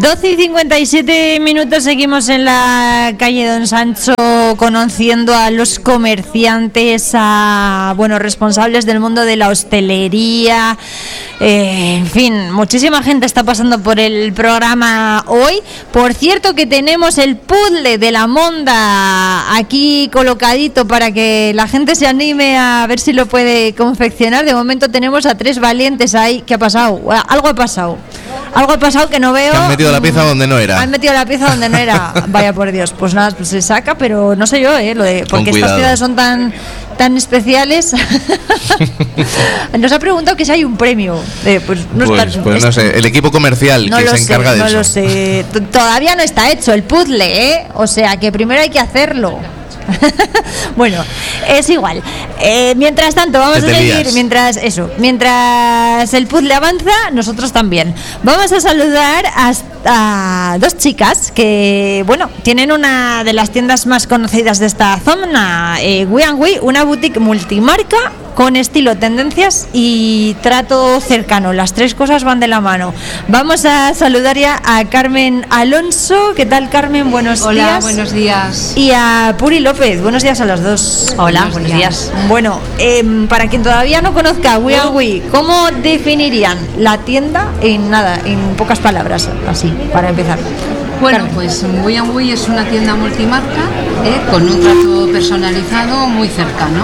12:57, seguimos en la calle Don Sancho conociendo a los comerciantes, a responsables del mundo de la hostelería, en fin, muchísima gente está pasando por el programa hoy. Por cierto que tenemos el puzzle de la monda aquí colocadito para que la gente se anime a ver si lo puede confeccionar. De momento tenemos a 3 valientes ahí. ¿Qué ha pasado? Algo ha pasado que no veo. Que han metido la pieza donde no era. Vaya por Dios. Pues nada, pues se saca, pero no sé yo, porque estas ciudades son tan especiales. Nos ha preguntado que si hay un premio. Pues no sé, el equipo comercial que se encarga de eso. No lo sé. Todavía no está hecho el puzzle, o sea que primero hay que hacerlo. Bueno, es igual. Mientras tanto, vamos a seguir. Mientras el puzzle avanza, nosotros también. Vamos a saludar a 2 chicas que, tienen una de las tiendas más conocidas de esta zona, We&We, una boutique multimarca con estilo, tendencias y trato cercano. Las 3 cosas van de la mano. Vamos a saludar ya a Carmen Alonso. ¿Qué tal, Carmen? Buenos días. Hola, buenos días. Y a Puri López. Buenos días a las 2. Hola, buenos días. Bueno, para quien todavía no conozca We&We, ¿cómo definirían la tienda en pocas palabras, así, para empezar? Bueno, Carmen. Pues We&We es una tienda multimarca con un trato personalizado muy cercano.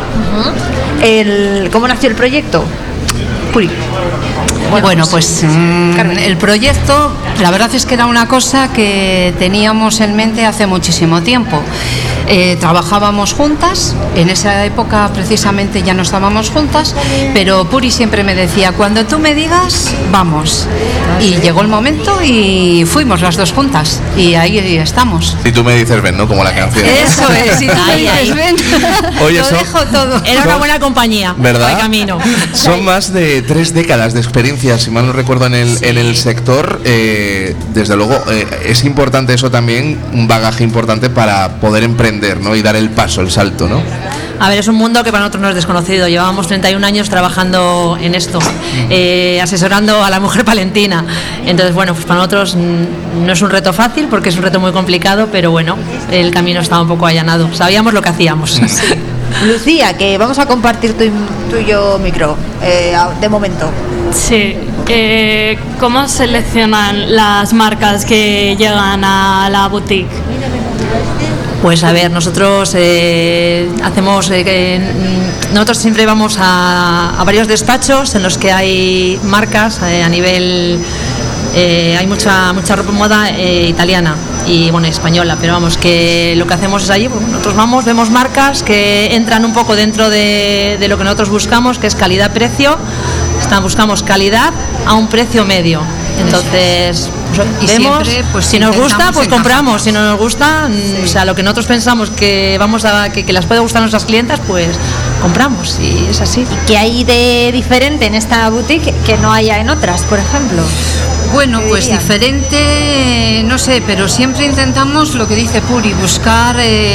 ¿Cómo nació el proyecto? Puri. Bueno, pues el proyecto, la verdad es que era una cosa que teníamos en mente hace muchísimo tiempo. Trabajábamos juntas, en esa época precisamente ya no estábamos juntas, pero Puri siempre me decía, cuando tú me digas, vamos. Y llegó el momento y fuimos las 2 juntas, y ahí estamos. Si tú me dices ven, ¿no? Como la canción. Eso es, si tú me dices ven, oye, lo dejo todo. Era una buena compañía, ¿verdad? Por camino. Son más de 3 décadas de experiencia, si mal no recuerdo, en el sector. Desde luego, es importante eso también, un bagaje importante para poder emprender, ¿no? Y dar el paso, el salto, ¿no? A ver, es un mundo que para nosotros no es desconocido. Llevábamos 31 años trabajando en esto, asesorando a la mujer palentina. Entonces, pues para nosotros no es un reto fácil, porque es un reto muy complicado, pero el camino estaba un poco allanado. Sabíamos lo que hacíamos. Sí. Lucía, que vamos a compartir tú y yo micro, de momento. Sí. ¿Cómo seleccionan las marcas que llegan a la boutique? Pues a ver, nosotros nosotros siempre vamos a varios despachos en los que hay marcas a nivel, hay mucha ropa moda italiana y española, pero que lo que hacemos es allí, nosotros vemos marcas que entran un poco dentro de lo que nosotros buscamos, que es calidad-precio. Buscamos calidad a un precio medio. Entonces, vemos, siempre, si nos gusta, pues compramos. Si no nos gusta, lo que nosotros pensamos que que les puede gustar a nuestras clientas, pues compramos, y es así. ¿Y qué hay de diferente en esta boutique que no haya en otras, por ejemplo? Bueno, pues diferente, no sé, pero siempre intentamos lo que dice Puri, buscar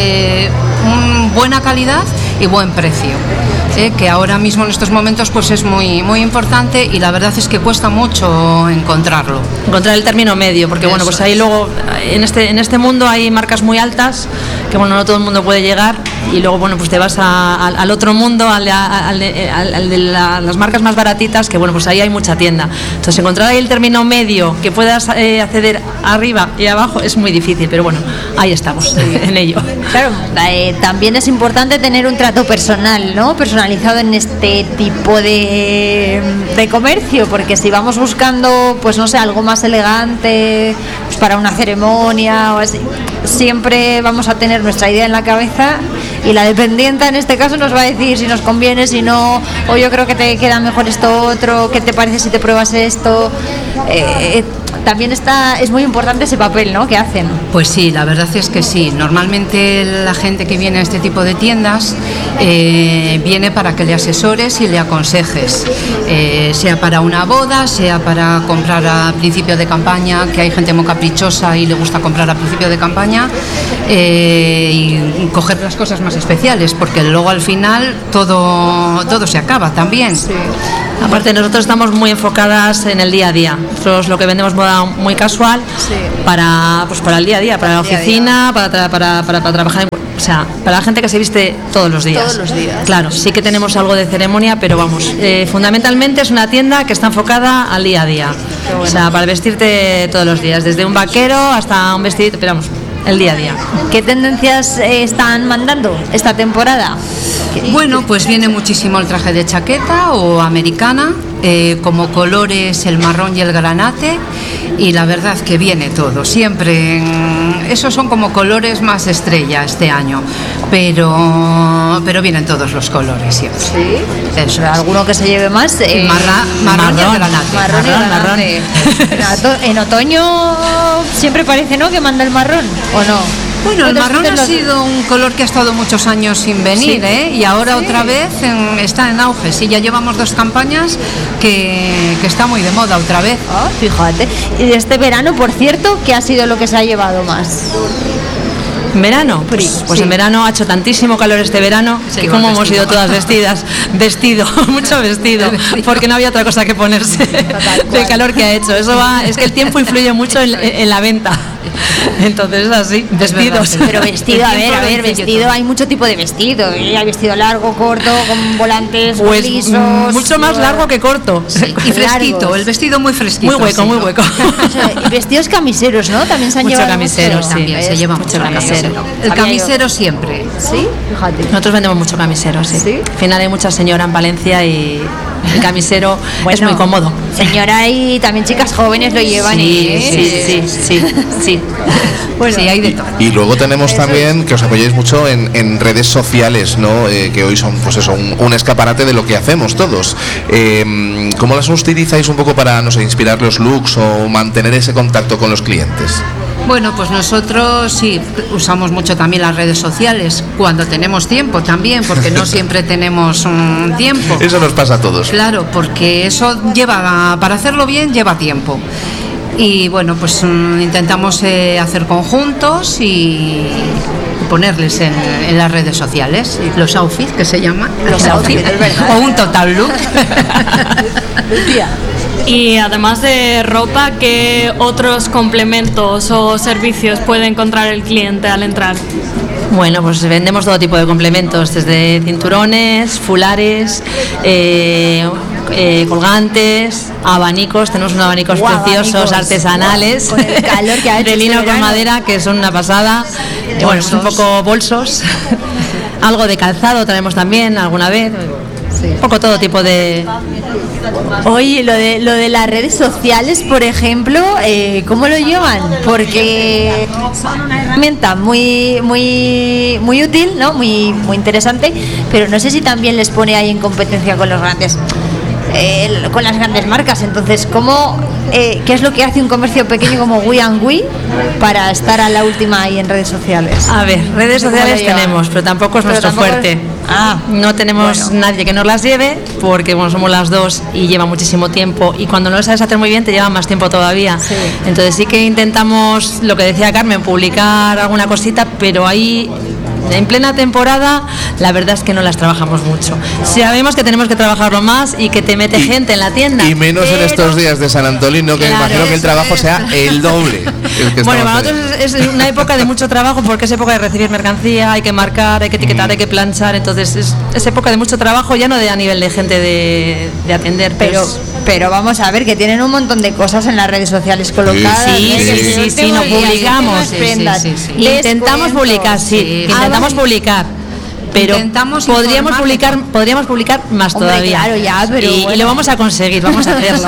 buena calidad y buen precio, que ahora mismo en estos momentos pues es muy muy importante, y la verdad es que cuesta mucho encontrar el término medio, porque pues ahí luego en este mundo hay marcas muy altas que no todo el mundo puede llegar, y luego pues te vas al otro mundo, al de las marcas más baratitas, que pues ahí hay mucha tienda. Entonces encontrar ahí el término medio que puedas acceder arriba y abajo es muy difícil, pero ahí estamos en ello. Claro, también es importante tener un trato personal, ¿no? Personalizado en este tipo de comercio, porque si vamos buscando algo más elegante, pues para una ceremonia o así, siempre vamos a tener nuestra idea en la cabeza, y la dependienta en este caso nos va a decir si nos conviene, si no, o yo creo que te queda mejor esto otro, ¿qué te parece si te pruebas esto? También es muy importante ese papel, ¿no?, que hacen. Pues sí, la verdad es que sí. Normalmente la gente que viene a este tipo de tiendas viene para que le asesores y le aconsejes, sea para una boda, sea para comprar a principio de campaña, que hay gente muy caprichosa y le gusta comprar a principio de campaña, y coger las cosas más especiales, porque luego al final todo se acaba también. Sí. Aparte, nosotros estamos muy enfocadas en el día a día. Nosotros lo que vendemos moda ropa muy casual para el día a día, para la oficina, para trabajar o sea, para la gente que se viste todos los días. Todos los días. Claro, sí que tenemos algo de ceremonia, pero vamos, fundamentalmente es una tienda que está enfocada al día a día. Bueno. O sea, para vestirte todos los días, desde un vaquero hasta un vestidito, pero vamos, el día a día. ¿Qué tendencias están mandando esta temporada? Bueno, pues viene muchísimo el traje de chaqueta o americana, como colores el marrón y el granate, y la verdad que viene todo, siempre, esos son como colores más estrella este año, pero vienen todos los colores siempre. Sí, eso es. ¿Alguno que se lleve más? Marrón y el granate. Marrón y granate. En otoño siempre parece, ¿no?, que manda el marrón, ¿o no? Bueno, el marrón ha sido un color que ha estado muchos años sin venir, y ahora otra vez está en auge. Sí, ya llevamos 2 campañas que está muy de moda otra vez. Oh, fíjate. Y de este verano, por cierto, ¿qué ha sido lo que se ha llevado más? ¿En verano? Pues en verano ha hecho tantísimo calor este verano que como hemos ido todas vestidas, mucho vestido, porque no había otra cosa que ponerse del calor que ha hecho. Es que el tiempo influye mucho en la venta. Entonces así, vestidos. Pero vestido, a ver, vestido, hay mucho tipo de vestido. Hay vestido largo, corto, con volantes, pues lisos. Mucho más largo que corto. Sí, y fresquito, largos. El vestido muy fresquito. Muy hueco. Y vestidos camiseros, ¿no? También se han llevado camiseros, también se lleva mucho camisero. El camisero siempre. Sí, fíjate. Nosotros vendemos mucho camisero, sí. Al final hay mucha señora en Valencia y el camisero es muy cómodo. Señora y también chicas jóvenes lo llevan. Sí. Bueno, sí, hay de todo. Y luego tenemos también que os apoyáis mucho en redes sociales, ¿no? Que hoy son, pues eso, un escaparate de lo que hacemos todos. ¿Cómo las utilizáis un poco para, no sé, inspirar los looks o mantener ese contacto con los clientes? Bueno, pues nosotros sí usamos mucho también las redes sociales cuando tenemos tiempo también, porque no siempre tenemos tiempo. Eso nos pasa a todos. Claro, porque eso para hacerlo bien lleva tiempo. Y bueno, pues intentamos hacer conjuntos y ponerles en las redes sociales los outfits, que se llaman los outfits, o un total look. Y además de ropa, ¿qué otros complementos o servicios puede encontrar el cliente al entrar? Bueno, pues vendemos todo tipo de complementos, desde cinturones, fulares, colgantes, abanicos. Tenemos unos abanicos preciosos, artesanales, con el calor que ha hecho de lino con madera, que son una pasada. Bueno, un poco bolsos, algo de calzado traemos también alguna vez. Un poco todo tipo de... Oye, lo de las redes sociales, por ejemplo, ¿cómo lo llevan? Porque son una herramienta muy útil, ¿no? Muy interesante, pero no sé si también les pone ahí en competencia con los grandes, con las grandes marcas. Entonces, ¿qué es lo que hace un comercio pequeño como We&We para estar a la última ahí en redes sociales? A ver, redes sociales tenemos, pero tampoco es nuestro fuerte. No tenemos nadie que nos las lleve, porque somos las dos y lleva muchísimo tiempo, y cuando no lo sabes hacer muy bien te lleva más tiempo todavía. Sí. Entonces sí que intentamos, lo que decía Carmen, publicar alguna cosita, pero ahí en plena temporada la verdad es que no las trabajamos mucho. Sabemos que tenemos que trabajarlo más y que te mete gente en la tienda. Y menos en estos días de San Antolín, que imagino que el trabajo sea el doble. Bueno, para nosotros es una época de mucho trabajo, porque es época de recibir mercancía, hay que marcar, hay que etiquetar, hay que planchar. Entonces es época de mucho trabajo, ya no a nivel de gente de atender, pero vamos a ver que tienen un montón de cosas en las redes sociales colocadas. Sí, nos publicamos. Intentamos publicar, intentamos publicar. Pero podríamos publicar más todavía. Claro, ya, pero y lo vamos a conseguir, vamos a hacerlo.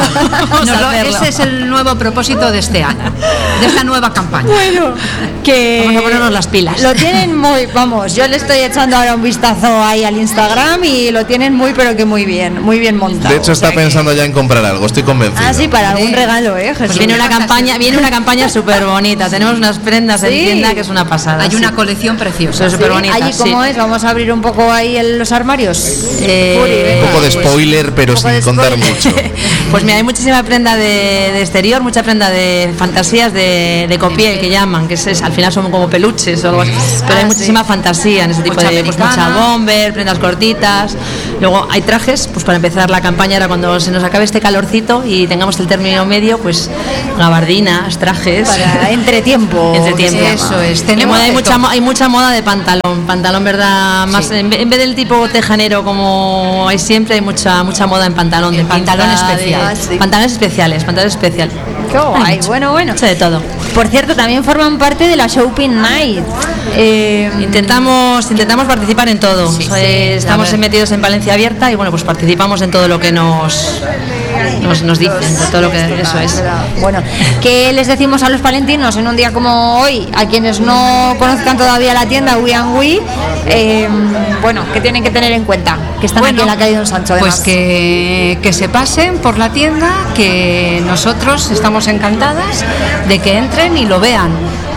Ese es el nuevo propósito de este año, de esta nueva campaña. Bueno, que vamos a ponernos las pilas. Lo tienen yo le estoy echando ahora un vistazo ahí al Instagram y lo tienen pero que muy bien montado. De hecho está pensando ya en comprar algo, estoy convencido. Sí, para algún regalo, Jesús. Pues viene una campaña súper bonita. Tenemos unas prendas en tienda que es una pasada. Hay una colección preciosa, súper bonita. Allí cómo es, vamos a abrir un poco ahí en los armarios. Un poco de spoiler, pero sin contar mucho. Pues mira, hay muchísima prenda de exterior, mucha prenda de fantasías de copiel que llaman, que al final son como peluches o algo así. Pero hay muchísima fantasía en ese tipo de mucha bomber, prendas cortitas. Luego hay trajes, pues para empezar la campaña, ahora cuando se nos acabe este calorcito y tengamos el término medio, pues gabardinas, trajes. Para entretiempo. Eso es. Hay mucha moda de pantalón, ¿verdad? Más en vez del tipo tejanero como hay siempre, hay mucha moda en pantalón. De pantalón especial. Pantalones especiales. Qué guay, bueno. De todo. Por cierto, también forman parte de la Shopping Night. Intentamos participar en todo. Estamos metidos en Palencia Abierta y bueno, pues participamos en todo lo que nos dicen, de todo lo que eso es. Bueno, ¿qué les decimos a los palentinos en un día como hoy? A quienes no conozcan todavía la tienda We and We, bueno, ¿qué tienen que tener en cuenta? Que están aquí en la calle Don Sancho, además. Pues que se pasen por la tienda, que nosotros estamos encantadas de que entren y lo vean.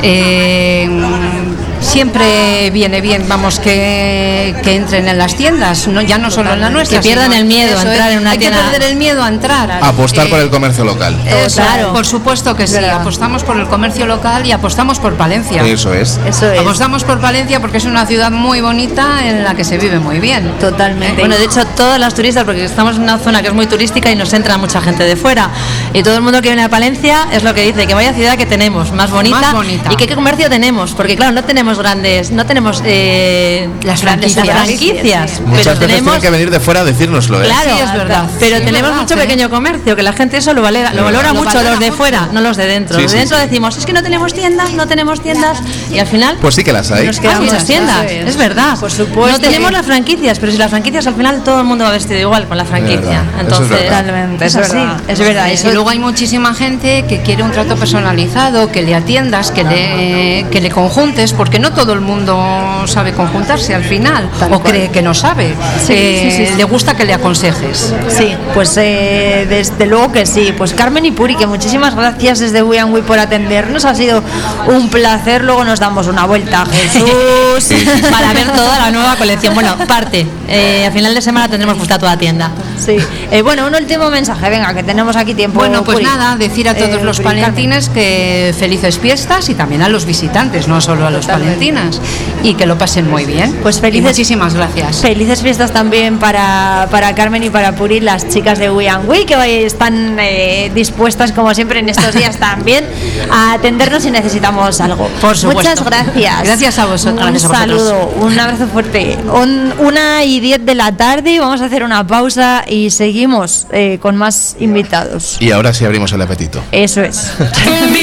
Siempre viene bien, vamos, que entren en las tiendas, ya no solo en la nuestra. Que pierdan el miedo a entrar en una tienda. Hay que perder el miedo a entrar. Apostar por el comercio local. Claro. Por supuesto que sí, apostamos por el comercio local y apostamos por Palencia. Eso es. Apostamos por Palencia porque es una ciudad muy bonita en la que se vive muy bien. Totalmente. Bueno, de hecho, todas las turistas, porque estamos en una zona que es muy turística y nos entra mucha gente de fuera. Y todo el mundo que viene a Palencia es lo que dice, que vaya ciudad que tenemos, más bonita. Y que qué comercio tenemos, porque claro, no tenemos las franquicias. Muchas veces tienen que venir de fuera a decírnoslo, ¿eh? Claro, sí, es verdad. Pero Sí, tenemos verdad, mucho pequeño comercio, que la gente eso lo valora mucho, los de fuera, no los de dentro. Los de dentro decimos, es que no tenemos tiendas, y al final pues sí que las hay. Nos quedamos sin tiendas, es verdad. Por supuesto. No tenemos las franquicias, pero si las franquicias al final todo el mundo va vestido igual con la franquicia. Entonces, totalmente, es verdad. Y luego hay muchísima gente que quiere un trato personalizado, que le atiendas, que le conjuntes, porque no todo el mundo sabe conjuntarse al final, cree que no sabe. Le gusta que le aconsejes. Sí, pues desde luego que sí. Pues Carmen y Puri, que muchísimas gracias desde We and We por atendernos, ha sido un placer. Luego nos damos una vuelta, Jesús, para ver toda la nueva colección. Bueno, parte. A final de semana tendremos puesta toda tienda. Sí. Bueno, un último mensaje, venga, que tenemos aquí tiempo. Bueno, pues Puri. nada, decir a todos los palentines que felices fiestas y también a los visitantes, no solo a los palentinas, y que lo pasen muy bien. Pues felices, muchísimas gracias. Felices fiestas también para Carmen y para Puri, las chicas de We and We, que hoy están dispuestas, como siempre en estos días también, a atendernos si necesitamos algo. Por supuesto. Muchas gracias. Gracias a vosotros. Un saludo, un abrazo fuerte. 1:10 de la tarde, vamos a hacer una pausa y seguimos con más invitados. Y ahora sí abrimos el apetito. Eso es.